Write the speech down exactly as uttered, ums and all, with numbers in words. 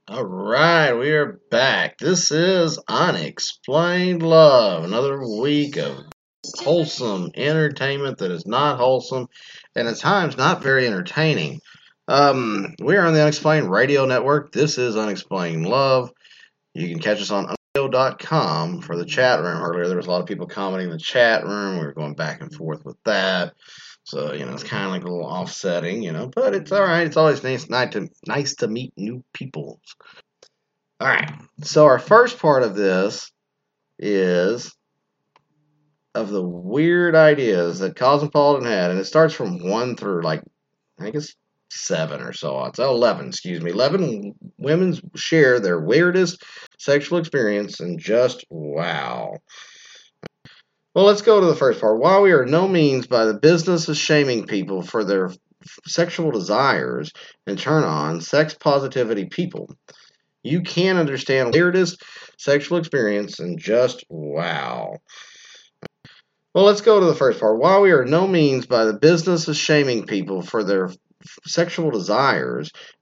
All right, we are back. This is Unexplained Love, another week of wholesome entertainment that is not wholesome and at times not very entertaining. Um, we are on the Unexplained Radio Network. This is Unexplained Love. You can catch us on unexplained dot com for the chat room. Earlier, there was a lot of people commenting in the chat room. We were going back and forth with that. So, you know, it's kind of like a little offsetting, you know, but it's all right. It's always nice, nice to nice to meet new people. All right. So our first part of this is of the weird ideas that Cosmopolitan had, and it starts from one through like I think it's seven or so. It's eleven, excuse me. Eleven women share their weirdest sexual experience, and just wow. Well, let's go to the first part. While we are no means by the business of shaming people for their sexual desires and turn on sex positivity people, you can understand weirdest sexual experience and just wow. Well, let's go to the first part. While we are no means by the business of shaming people for their sexual desires